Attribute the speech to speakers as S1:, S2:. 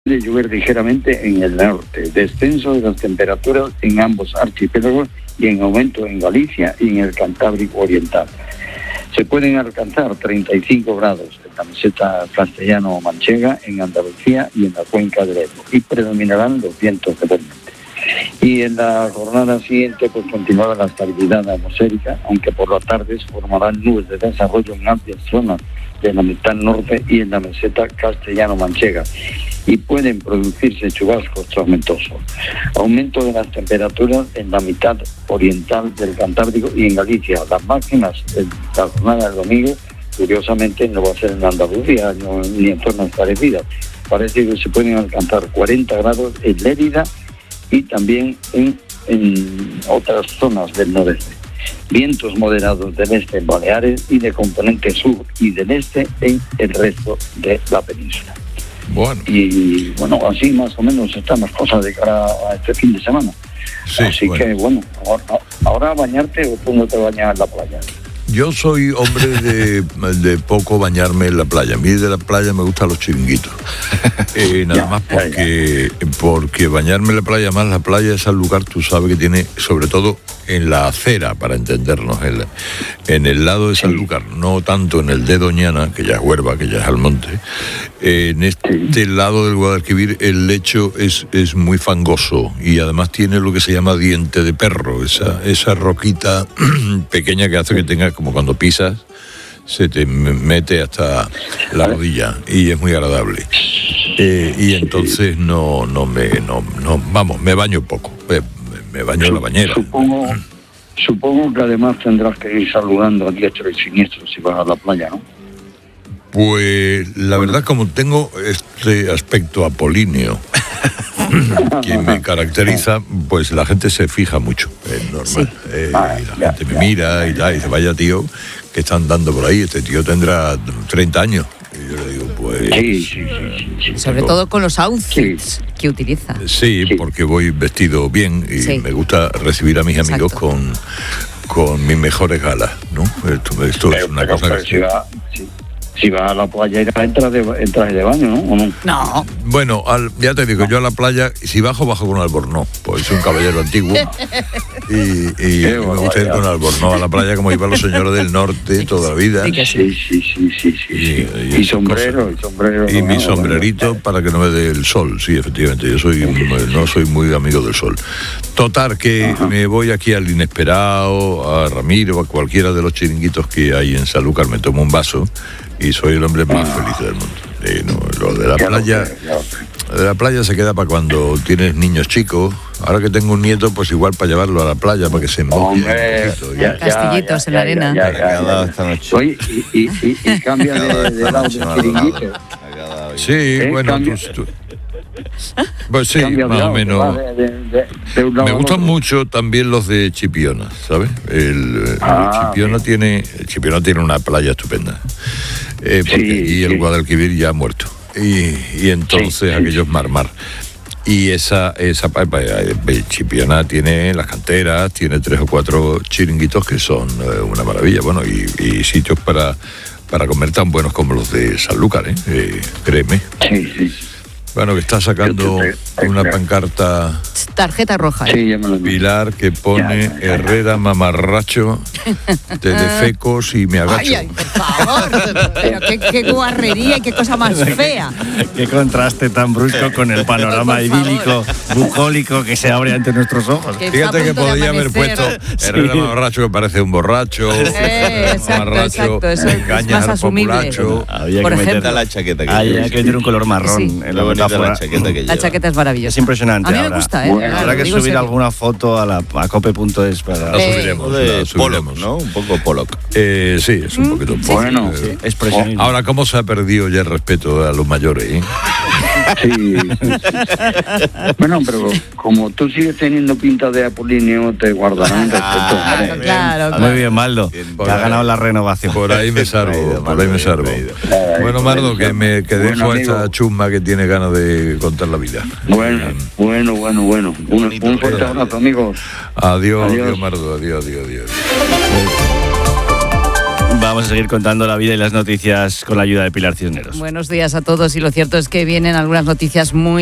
S1: de llover ligeramente en el norte, descenso de las temperaturas en ambos archipiélagos y en aumento en Galicia y en el Cantábrico Oriental. Se pueden alcanzar 35 grados en la meseta castellano-manchega, en Andalucía y en la cuenca del Ebro, y predominarán los vientos de norte. Y en la jornada siguiente pues continuará la estabilidad atmosférica, aunque por las tardes formarán nubes de desarrollo en amplias zonas de la mitad norte y en la meseta castellano-manchega, y pueden producirse chubascos tormentosos. Aumento de las temperaturas en la mitad oriental del Cantábrico y en Galicia. Las máximas de la jornada del domingo, curiosamente, no va a ser en Andalucía ni en zonas parecidas. Parece que se pueden alcanzar 40 grados en Lérida y también en otras zonas del noreste. Vientos moderados del este en Baleares y de componente sur y del este en el resto de la península.
S2: Bueno.
S1: Y bueno, así más o menos están las cosas de cara a este fin de semana.
S2: Sí,
S1: así
S2: bueno.
S1: que bueno, ahora bañarte o tú no te bañas en la playa.
S2: Yo soy hombre de poco bañarme en la playa. A mí de la playa me gustan los chiringuitos. Nada más porque bañarme en la playa, más la playa es el lugar, tú sabes que tiene, sobre todo en la acera, para entendernos, en el lado de Sanlúcar, no tanto en el de Doñana, que ya es Huerva, que ya es Almonte. En este lado del Guadalquivir el lecho es muy fangoso y además tiene lo que se llama diente de perro, esa roquita pequeña que hace que tenga, como cuando pisas, se te mete hasta la rodilla y es muy agradable. Y entonces me baño poco, me baño en la bañera.
S1: Supongo que además tendrás que ir saludando a diestro y siniestro si vas a la playa, ¿no?
S2: Pues la verdad, como tengo este aspecto apolíneo que me caracteriza, pues la gente se fija mucho, es normal. Y la gente me mira y tal, y dice, vaya tío, que está andando por ahí, este tío tendrá 30 años. Y yo le digo, pues...
S1: Sí.
S3: Sobre todo con los outfits que utiliza.
S2: Sí, porque voy vestido bien y me gusta recibir a mis amigos con mis mejores galas, ¿no? Esto es una cosa que...
S1: Si vas a la playa, entras de baño, ¿no? ¿O no?
S3: No.
S2: Bueno, ya te digo, yo a la playa, si bajo con albornoz, pues soy un caballero antiguo y me gusta ir con albornoz a la playa como iban los señores del norte toda la vida.
S1: Sí. Y sombrero.
S2: Y mi sombrerito para que no me dé el sol, sí, efectivamente, yo no soy muy amigo del sol. Total, que me voy aquí al Inesperado, a Ramiro, a cualquiera de los chiringuitos que hay en Sanlúcar, me tomo un vaso y soy el hombre más feliz del mundo. Lo de la playa se queda para cuando tienes niños chicos. Ahora que tengo un nieto, pues igual para llevarlo a la playa para que se moje un poquito.
S3: Castillitos en la arena.
S1: Oye, y cambia de lado de chiringuito.
S2: Sí, bueno, pues sí, más o menos. Me gustan mucho también los de Chipiona, ¿sabes? Chipiona tiene una playa estupenda. Y el Guadalquivir ya ha muerto. Y entonces aquello es mar. Y esa Chipiona tiene las canteras, tiene 3 o 4 chiringuitos que son una maravilla. Bueno, y sitios para comer tan buenos como los de Sanlúcar, créeme.
S1: Sí.
S2: Bueno, que está sacando una pancarta...
S3: Tarjeta roja.
S1: Sí,
S2: Pilar, que pone Herrera mamarracho, te defecos y me agacho.
S3: Ay, por favor. Pero qué guarrería y qué cosa más fea.
S4: Qué contraste tan brusco con el panorama idílico, bucólico que se abre ante nuestros ojos.
S2: Fíjate que podía haber puesto Herrera mamarracho, que parece un borracho.
S3: Exacto. Eso es más asumible.
S4: Había
S3: por
S4: que
S3: ejemplo,
S4: meter
S5: la chaqueta que
S4: había que meter un color marrón en la metáfora.
S3: La chaqueta es maravillosa.
S4: Es impresionante.
S3: A mí me gusta,
S4: Habrá que subir alguna foto a cope.es para...
S2: La subiremos.
S5: Pollock, ¿no? Un poco Pollock.
S2: Sí, es un poquito Pollock.
S1: Bueno,
S4: expresionismo.
S2: Ahora, ¿cómo se ha perdido ya el respeto a los mayores?
S1: Sí. Bueno, pero como tú sigues teniendo pinta de Apolinio, te guardarán respeto.
S3: Claro.
S4: Muy bien, Maldo. Te ha ganado la renovación.
S2: Por ahí me salvo. Bueno, Mardo, que dejo a esta chusma que tiene ganas de contar la vida.
S1: Bueno. Un fuerte abrazo, amigos.
S2: Adiós, Mardo. Adiós.
S4: Vamos a seguir contando la vida y las noticias con la ayuda de Pilar Cisneros.
S3: Buenos días a todos y lo cierto es que vienen algunas noticias muy